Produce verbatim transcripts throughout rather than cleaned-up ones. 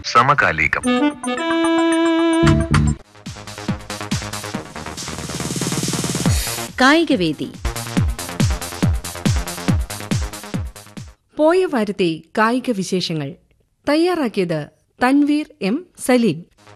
സമകാലികം. കായികവേദി. പോയ വാരത്തെ കായിക വിശേഷങ്ങൾ തയ്യാറാക്കിയത് തൻവീർ എം സലീം.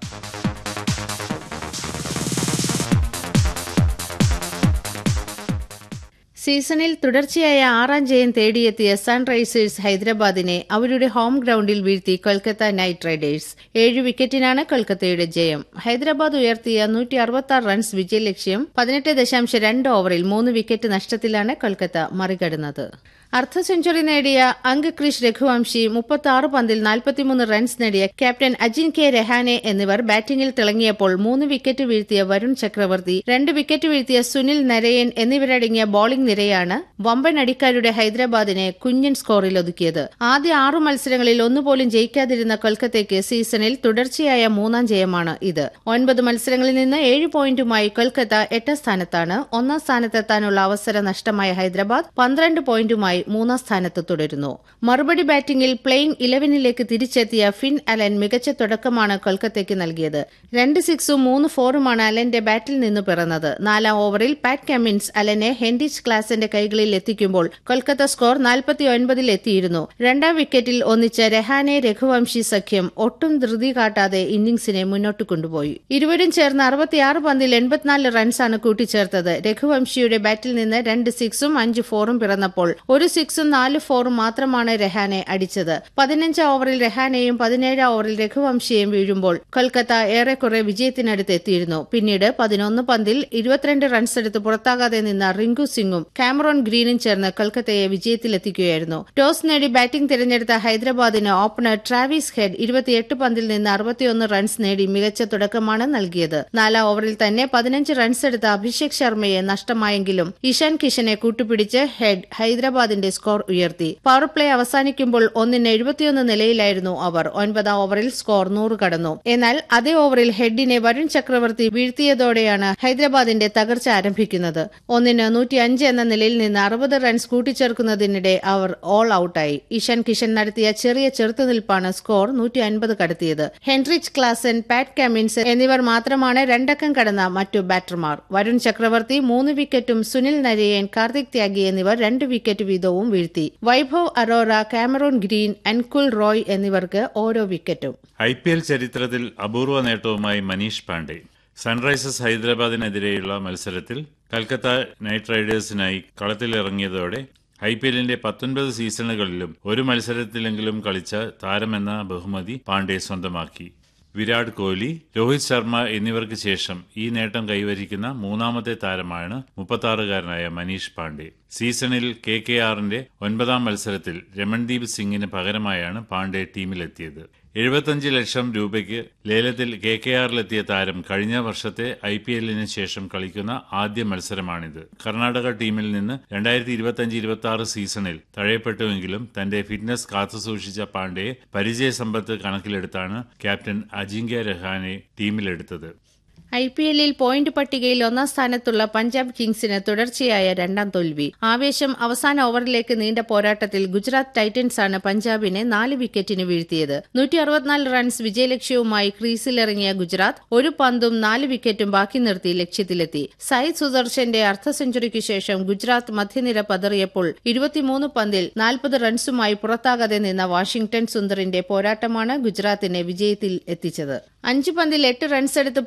സീസണിൽ തുടർച്ചയായ ആറാം ജയം തേടിയെത്തിയ സൺറൈസേഴ്സ് ഹൈദരാബാദിനെ അവരുടെ ഹോം ഗ്രൌണ്ടിൽ വീഴ്ത്തി കൊൽക്കത്ത നൈറ്റ് റൈഡേഴ്സ്. ഏഴ് വിക്കറ്റിനാണ് കൊൽക്കത്തയുടെ ജയം. ഹൈദരാബാദ് ഉയർത്തിയ നൂറ്റി അറുപത്തി ആറ് റൺസ് വിജയലക്ഷ്യം പതിനെട്ട് ദശാംശം രണ്ട് ഓവറിൽ മൂന്ന് വിക്കറ്റ് നഷ്ടത്തിലാണ് കൊൽക്കത്ത മറികടന്നത്. അർദ്ധ സെഞ്ചുറി നേടിയ അങ്ക് ക്രിഷ് രഘുവംശി മുപ്പത്തി ആറ് പന്തിൽ നാൽപ്പത്തിമൂന്ന് റൺസ് നേടിയ ക്യാപ്റ്റൻ അജിൻ കെ രഹാനെ എന്നിവർ ബാറ്റിംഗിൽ തിളങ്ങിയപ്പോൾ മൂന്ന് വിക്കറ്റ് വീഴ്ത്തിയ വരുൺ ചക്രവർത്തി, രണ്ട് വിക്കറ്റ് വീഴ്ത്തിയ സുനിൽ നരയൻ എന്നിവരടങ്ങിയ ബോളിംഗ് നിരയാണ് വമ്പൻ അടിക്കാരുടെ ഹൈദരാബാദിനെ കുഞ്ഞൻ സ്കോറിൽ ഒതുക്കിയത്. ആദ്യ ആറു മത്സരങ്ങളിൽ ഒന്നുപോലും ജയിക്കാതിരുന്ന കൊൽക്കത്തയ്ക്ക് സീസണിൽ തുടർച്ചയായ മൂന്നാം ജയമാണ് ഇത്. ഒൻപത് മത്സരങ്ങളിൽ നിന്ന് ഏഴ് പോയിന്റുമായി കൊൽക്കത്ത എട്ടാം സ്ഥാനത്താണ്. ഒന്നാം സ്ഥാനത്തെത്താനുള്ള അവസരം നഷ്ടമായ ഹൈദരാബാദ് പന്ത്രണ്ട് പോയിന്റുമായി മൂന്നാം സ്ഥാനത്ത് തുടരുന്നു. മറുപടി ബാറ്റിംഗിൽ പ്ലേയിംഗ് ഇലവനിലേക്ക് തിരിച്ചെത്തിയ ഫിൻ അലൻ മികച്ച തുടക്കമാണ് കൊൽക്കത്തയ്ക്ക് നൽകിയത്. രണ്ട് സിക്സും മൂന്ന് ഫോറുമാണ് അലന്റെ ബാറ്റിൽ നിന്ന് പിറന്നത്. നാലാം ഓവറിൽ പാറ്റ് കമ്മിൻസ് അലനെ ഹെൻറിച്ച് ക്ലാസിന്റെ കൈകളിൽ എത്തിക്കുമ്പോൾ കൊൽക്കത്ത സ്കോർ നാൽപ്പത്തിയൊൻപതിൽ എത്തിയിരുന്നു. രണ്ടാം വിക്കറ്റിൽ ഒന്നിച്ച രഹാനെ രഘുവംശി സഖ്യം ഒട്ടും ധൃതി കാട്ടാതെ ഇന്നിംഗ്സിനെ മുന്നോട്ട് കൊണ്ടുപോയി. ഇരുവരും ചേർന്ന് അറുപത്തിയാറ് പന്തിൽ എൺപത്തിനാല് റൺസാണ് കൂട്ടിച്ചേർത്തത്. രഘുവംശിയുടെ ബാറ്റിൽ നിന്ന് രണ്ട് സിക്സും അഞ്ച് ഫോറും പിറന്നപ്പോൾ ഒരു സിക്സും നാല് ഫോറും മാത്രമാണ് രഹാനെ അടിച്ചത്. പതിനഞ്ചാം ഓവറിൽ രഹാനെയും പതിനേഴാം ഓവറിൽ രഘുവംശിയും വീഴുമ്പോൾ കൊൽക്കത്ത ഏറെക്കുറെ വിജയത്തിനടുത്ത് എത്തിയിരുന്നു. പിന്നീട് പതിനൊന്ന് പന്തിൽ ഇരുപത്തിരണ്ട് റൺസെടുത്ത് പുറത്താകാതെ നിന്ന റിങ്കു സിംഗും കാമറോൺ ഗ്രീനും ചേർന്ന് കൊൽക്കത്തയെ വിജയത്തിലെത്തിക്കുകയായിരുന്നു. ടോസ് നേടി ബാറ്റിംഗ് തിരഞ്ഞെടുത്ത ഹൈദരാബാദിന് ഓപ്പണർ ട്രാവിസ് ഹെഡ് ഇരുപത്തിയെട്ട് പന്തിൽ നിന്ന് അറുപത്തിയൊന്ന് റൺസ് നേടി മികച്ച തുടക്കമാണ് നൽകിയത്. നാലാം ഓവറിൽ തന്നെ പതിനഞ്ച് റൺസെടുത്ത അഭിഷേക് ശർമ്മയെ നഷ്ടമായെങ്കിലും ഇഷാൻ കിഷനെ കൂട്ടുപിടിച്ച് ഹെഡ് ഹൈദരാബാദിന്റെ സ്കോർ ഉയർത്തി. പവർ പ്ലേ അവസാനിക്കുമ്പോൾ ഒന്നിന് എഴുപത്തിയൊന്ന് നിലയിലായിരുന്നു അവർ. ഒൻപതാം ഓവറിൽ സ്കോർ നൂറ് കടന്നു. എന്നാൽ അതേ ഓവറിൽ ഹെഡിനെ വരുൺ ചക്രവർത്തി വീഴ്ത്തിയതോടെയാണ് ഹൈദരാബാദിന്റെ തകർച്ച ആരംഭിക്കുന്നത്. ഒന്നിന് നൂറ്റി അഞ്ച് എന്ന നിലയിൽ നിന്ന് അറുപത് റൺസ് കൂട്ടിച്ചേർക്കുന്നതിനിടെ അവർ ഓൾ ഔട്ടായി. ഇഷാൻ കിഷൻ നടത്തിയ ചെറിയ ചെറുത്തുനിൽപ്പാണ് സ്കോർ നൂറ്റി അൻപത് കടത്തിയത്. ഹെൻറിച്ച് ക്ലാസൻ, പാറ്റ് കമ്മിൻസ് എന്നിവർ മാത്രമാണ് രണ്ടക്കം കടന്ന മറ്റു ബാറ്റർമാർ. വരുൺ ചക്രവർത്തി മൂന്ന് വിക്കറ്റും സുനിൽ നരയൻ, കാർത്തിക് ത്യാഗി എന്നിവർ രണ്ട് വിക്കറ്റ് വീതവും വീഴ്ത്തി. വൈഭവ് അറോറ, കാമറോൺ ഗ്രീൻ, അൻകുൽ റോയ് എന്നിവർക്ക് ഓരോ വിക്കറ്റും. ഐ പി എൽ ചരിത്രത്തിൽ അപൂർവ നേട്ടവുമായി മനീഷ് പാണ്ഡെ. സൺറൈസേഴ്സ് ഹൈദരാബാദിനെതിരെയുള്ള മത്സരത്തിൽ കൽക്കത്ത നൈറ്റ് റൈഡേഴ്സിനായി കളത്തിലിറങ്ങിയതോടെ ഐ പി എല്ലിന്റെ പത്തൊൻപത് സീസണുകളിലും ഒരു മത്സരത്തിലെങ്കിലും കളിച്ച താരമെന്ന ബഹുമതി പാണ്ഡെ സ്വന്തമാക്കി. വിരാട് കോഹ്ലി, രോഹിത് ശർമ്മ എന്നിവർക്ക് ശേഷം ഈ നേട്ടം കൈവരിക്കുന്ന മൂന്നാമത്തെ താരമാണ് മുപ്പത്തിയാറുകാരനായ മനീഷ് പാണ്ഡെ. സീസണിൽ കെ കെ ആറിന്റെ ഒൻപതാം മത്സരത്തിൽ രമൺദീപ് സിംഗിന് പകരമായാണ് പാണ്ഡെ ടീമിലെത്തിയത്. എഴുപത്തിയഞ്ച് ലക്ഷം രൂപയ്ക്ക് ലേലത്തിൽ കെ കെ ആറിലെത്തിയ താരം കഴിഞ്ഞ വർഷത്തെ ഐ പി എല്ലിന് ശേഷം കളിക്കുന്ന ആദ്യ മത്സരമാണിത്. കർണാടക ടീമിൽ നിന്ന് രണ്ടായിരത്തി ഇരുപത്തിയഞ്ച് ഇരുപത്തി ആറ് സീസണിൽ തഴയപ്പെട്ടുവെങ്കിലും തന്റെ ഫിറ്റ്നസ് കാത്തുസൂക്ഷിച്ച പാണ്ഡെയെ പരിചയസമ്പത്ത് കണക്കിലെടുത്താണ് captain Ajinkya Rahane ടീമിലെടുത്തത്. I P എല്ലിൽ പോയിന്റ് പട്ടികയിൽ ഒന്നാം സ്ഥാനത്തുള്ള പഞ്ചാബ് കിങ്സിന് തുടർച്ചയായ രണ്ടാം തോൽവി. ആവേശം അവസാന ഓവറിലേക്ക് നീണ്ട പോരാട്ടത്തിൽ ഗുജറാത്ത് ടൈറ്റൻസാണ് പഞ്ചാബിനെ നാല് വിക്കറ്റിന് വീഴ്ത്തിയത്. നൂറ്റി അറുപത്തിനാല് റൺസ് വിജയലക്ഷ്യവുമായി ക്രീസിലിറങ്ങിയ ഗുജറാത്ത് ഒരു പന്തും നാല് വിക്കറ്റും ബാക്കി നിർത്തി ലക്ഷ്യത്തിലെത്തി. സായിദ് സുദർശന്റെ അർദ്ധ സെഞ്ചുറിക്ക് ശേഷം ഗുജറാത്ത് മധ്യനിര പതറിയപ്പോൾ ഇരുപത്തിമൂന്ന് പന്തിൽ നാൽപ്പത് റൺസുമായി പുറത്താകാതെ നിന്ന വാഷിംഗ്ടൺ സുന്ദറിന്റെ പോരാട്ടമാണ് ഗുജറാത്തിനെ വിജയത്തിൽ എത്തിച്ചത്. അഞ്ച് പന്തിൽ എട്ട് റൺസെടുത്ത്